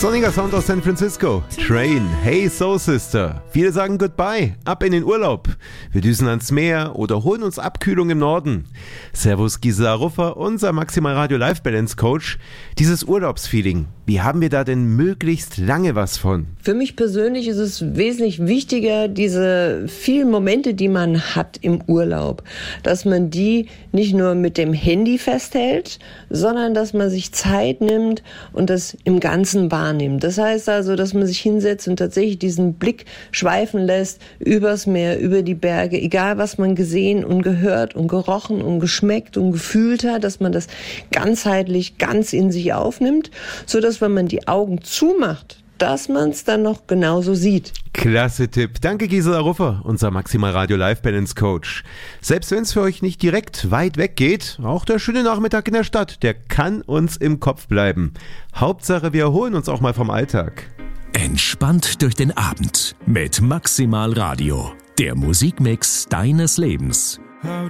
Sonniger Sound aus San Francisco. Train, Hey Soul Sister. Viele sagen Goodbye, ab in den Urlaub. Wir düsen ans Meer oder holen uns Abkühlung im Norden. Servus Gisela Ruffer, unser Maximal Radio Life Balance Coach. Dieses Urlaubsfeeling, wie haben wir da denn möglichst lange was von? Für mich persönlich ist es wesentlich wichtiger, diese vielen Momente, die man hat im Urlaub, dass man die nicht nur mit dem Handy festhält, sondern dass man sich Zeit nimmt und das im Ganzen wahrnimmt. Das heißt also, dass man sich hinsetzt und tatsächlich diesen Blick schweifen lässt übers Meer, über die Berge, egal was man gesehen und gehört und gerochen und geschmeckt und gefühlt hat, dass man das ganzheitlich ganz in sich aufnimmt, so dass wenn man die Augen zumacht, dass man es dann noch genauso sieht. Klasse Tipp. Danke Gisela Ruffer, unser Maximal Radio Life Balance Coach. Selbst wenn es für euch nicht direkt weit weg geht, auch der schöne Nachmittag in der Stadt, der kann uns im Kopf bleiben. Hauptsache, wir erholen uns auch mal vom Alltag. Entspannt durch den Abend mit Maximal Radio, der Musikmix deines Lebens. How